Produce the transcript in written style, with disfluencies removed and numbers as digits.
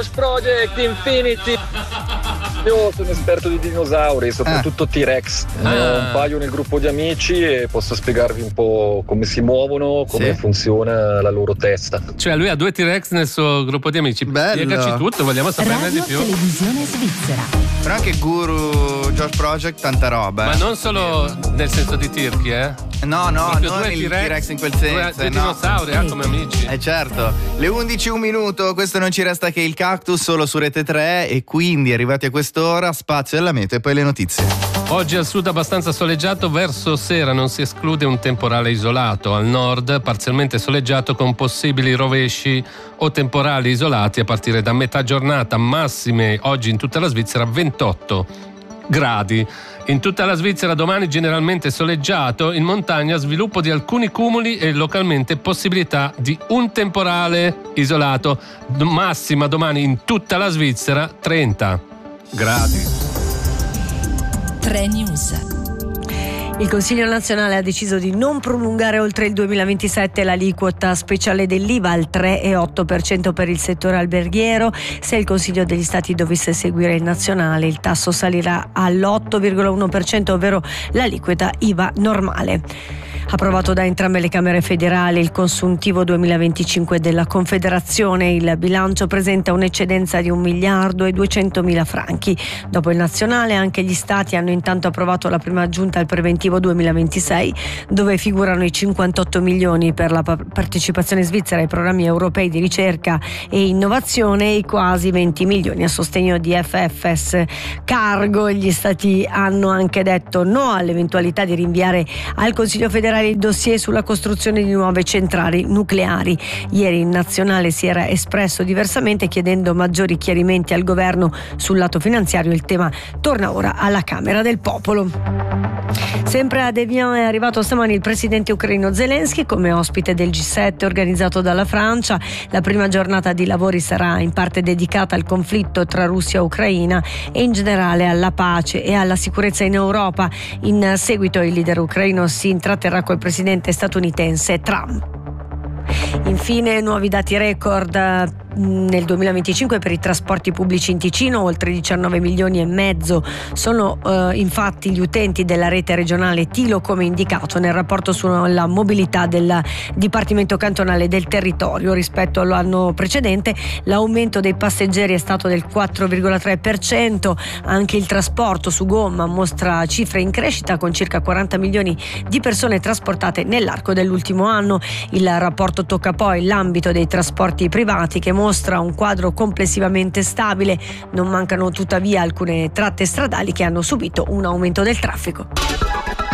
Josh Project Infinity. Io sono esperto di dinosauri, soprattutto T-Rex. Ne ho un paio nel gruppo di amici e posso spiegarvi un po' come si muovono, come funziona la loro testa. Cioè lui ha 2 T-Rex nel suo gruppo di amici. Bello. Spiegaci tutto, vogliamo saperne di più. Televisione svizzera. Però anche Guru Josh Project, tanta roba. Ma non solo nel senso di tirchi, No, proprio non il T-Rex in quel senso. Due dinosauri, come amici. Certo. Le 11 un minuto, questo non ci resta che il Cactus solo su Rete 3 e quindi arrivati a quest'ora spazio alla meteo e poi le notizie. Oggi al sud abbastanza soleggiato, verso sera non si esclude un temporale isolato, al nord parzialmente soleggiato con possibili rovesci o temporali isolati a partire da metà giornata, massime oggi in tutta la Svizzera 28 gradi. In tutta la Svizzera domani generalmente soleggiato, in montagna sviluppo di alcuni cumuli e localmente possibilità di un temporale isolato. Massima domani in tutta la Svizzera 30 gradi. 3 News. Il Consiglio nazionale ha deciso di non prolungare oltre il 2027 l'aliquota speciale dell'IVA al 3,8% per il settore alberghiero. Se il Consiglio degli Stati dovesse seguire il nazionale, il tasso salirà all'8,1%, ovvero l'aliquota IVA normale. Approvato da entrambe le Camere federali il consuntivo 2025 della Confederazione, il bilancio presenta un'eccedenza di 1.200.000 franchi. Dopo il nazionale, anche gli Stati hanno intanto approvato la prima aggiunta al preventivo 2026, dove figurano i 58 milioni per la partecipazione svizzera ai programmi europei di ricerca e innovazione e i quasi 20 milioni a sostegno di FFS Cargo. Gli Stati hanno anche detto no all'eventualità di rinviare al Consiglio federale il dossier sulla costruzione di nuove centrali nucleari. Ieri il nazionale si era espresso diversamente chiedendo maggiori chiarimenti al governo sul lato finanziario. Il tema torna ora alla Camera del Popolo. Sempre ad Evian è arrivato stamani il presidente ucraino Zelensky come ospite del G7 organizzato dalla Francia. La prima giornata di lavori sarà in parte dedicata al conflitto tra Russia e Ucraina e in generale alla pace e alla sicurezza in Europa. In seguito il leader ucraino si intratterrà col presidente statunitense Trump. Infine, nuovi dati record nel 2025 per i trasporti pubblici in Ticino, oltre 19 milioni e mezzo sono infatti gli utenti della rete regionale Tilo, come indicato nel rapporto sulla mobilità del Dipartimento Cantonale del Territorio. Rispetto all'anno precedente l'aumento dei passeggeri è stato del 4,3%, anche il trasporto su gomma mostra cifre in crescita con circa 40 milioni di persone trasportate nell'arco dell'ultimo anno. Il rapporto tocca poi l'ambito dei trasporti privati che mostra un quadro complessivamente stabile. Non mancano tuttavia alcune tratte stradali che hanno subito un aumento del traffico.